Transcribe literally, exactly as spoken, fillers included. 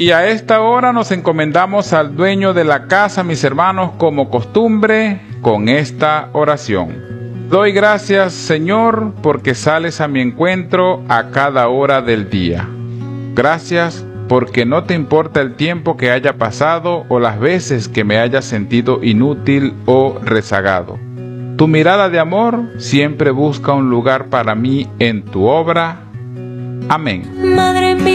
Y a esta hora nos encomendamos al dueño de la casa, mis hermanos, como costumbre, con esta oración. Doy gracias, Señor, porque sales a mi encuentro a cada hora del día. Gracias porque no te importa el tiempo que haya pasado o las veces que me haya sentido inútil o rezagado. Tu mirada de amor siempre busca un lugar para mí en tu obra. Amén. Madre mía.